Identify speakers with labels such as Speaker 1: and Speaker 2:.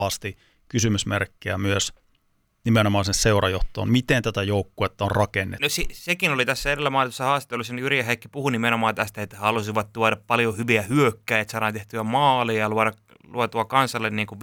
Speaker 1: valtavasti kysymysmerkkejä myös nimenomaan sen seurajohtoon. Miten tätä joukkuetta on rakennettu?
Speaker 2: No sekin oli tässä edellä mainitussa haastattelussa, niin Jyri ja Heikki puhui nimenomaan tästä, että halusivat tuoda paljon hyviä hyökkäjät, saadaan tehtyä maalia ja luotua kansalle niin kuin